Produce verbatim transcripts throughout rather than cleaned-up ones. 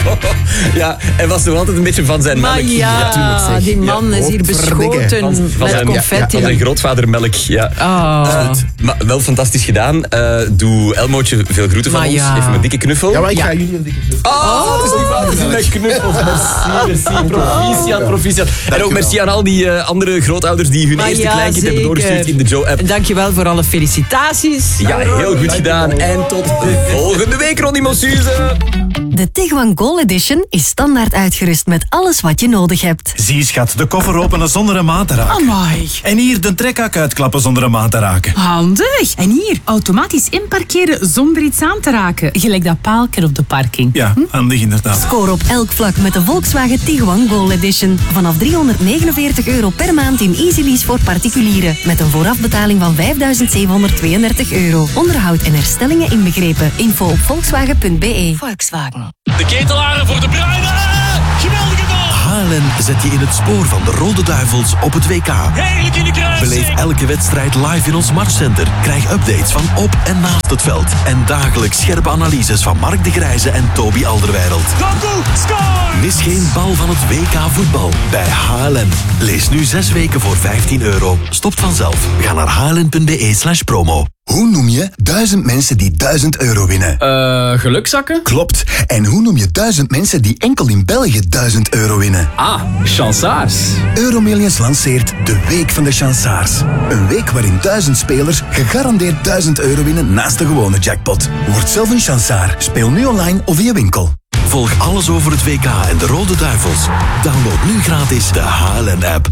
Ja, hij was nog altijd een beetje van zijn Maar melk. ja, ja die man is hier beschoten Van, van met zijn, confetti. ja, van zijn grootvadermelk. Ja. Oh. Uh, maar wel fantastisch gedaan. Uh, doe Elmootje veel groeten van maar ons. Ja. Even een dikke knuffel. Ja, maar ik Ja. ga jullie een dikke knuffel. Oh, het is niet waar. Het is met knuffels. Merci, merci. Proficiat, proficiat. En ook merci aan al die uh, andere grootouders die hun Maar eerste ja, kleinkind hebben zeker. doorgestuurd in de Joe-app. En dankjewel voor alle felicitaties. Ja, heel goed gedaan. En tot de volgende week, Ronnie Mossuze. De Tiguan Goal Edition is standaard uitgerust met alles wat je nodig hebt. Zie schat, de koffer openen zonder een maat te raken. Amai. En hier de trekhak uitklappen zonder een maat te raken. Handig. En hier, automatisch inparkeren zonder iets aan te raken. Gelijk dat paalker op de parking. Ja, handig inderdaad. Score op elk vlak met de Volkswagen Tiguan Goal Edition. Vanaf driehonderdnegenenveertig euro per maand in Easy Lease voor particulieren. Met een voorafbetaling van vijfduizend zevenhonderdtweeëndertig euro. Onderhoud en herstellingen inbegrepen. Info op volkswagen punt b e. Volkswagen. De ketelaren voor de Bruyne. Geweldige bal. H L N zet je in het spoor van de Rode Duivels op het W K. Heerlijk in de kruising. Beleef elke wedstrijd live in ons matchcenter. Krijg updates van op en naast het veld. En dagelijks scherpe analyses van Mark de Grijze en Toby Alderweireld. Doku, score! Mis geen bal van het W K voetbal bij H L N. Lees nu zes weken voor vijftien euro. Stopt vanzelf. Ga naar h l n punt b e slash promo. Hoe noem je duizend mensen die duizend euro winnen? Eh, uh, gelukzakken? Klopt. En hoe noem je duizend mensen die enkel in België duizend euro winnen? Ah, chansaars. Euromillions lanceert de Week van de Chansaars. Een week waarin duizend spelers gegarandeerd duizend euro winnen naast de gewone jackpot. Word zelf een chansaar. Speel nu online of via winkel. Volg alles over het W K en de Rode Duivels. Download nu gratis de H L N-app.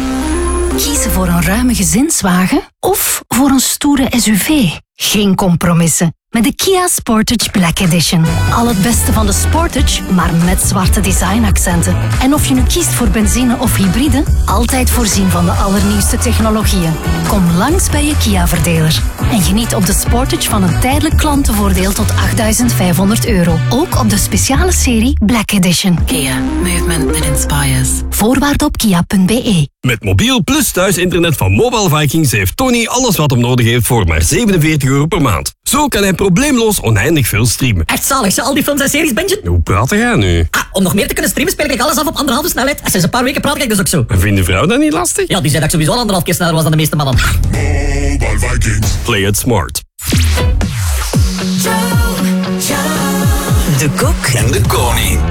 Kiezen voor een ruime gezinswagen of voor een stoere S U V? Geen compromissen. Met de Kia Sportage Black Edition. Al het beste van de Sportage, maar met zwarte designaccenten. En of je nu kiest voor benzine of hybride, altijd voorzien van de allernieuwste technologieën. Kom langs bij je Kia-verdeler. En geniet op de Sportage van een tijdelijk klantenvoordeel tot achtduizend vijfhonderd euro. Ook op de speciale serie Black Edition. Kia. Movement that inspires. Voorwaarden op kia punt b e. Met mobiel plus thuisinternet van Mobile Vikings heeft Tony alles wat hem nodig heeft voor maar zevenenveertig euro per maand. Zo kan hij probleemloos oneindig veel streamen. Echt zalig, al die films en series, Benji. Hoe praat jij nu? Ah, om nog meer te kunnen streamen speel ik alles af op anderhalve snelheid. En sinds een paar weken praat ik dus ook zo. En vindt de vrouw dat niet lastig? Ja, die zei dat ik sowieso al anderhalf keer sneller was dan de meeste mannen. Mobile Vikings. Play it smart. De Kok En de koning.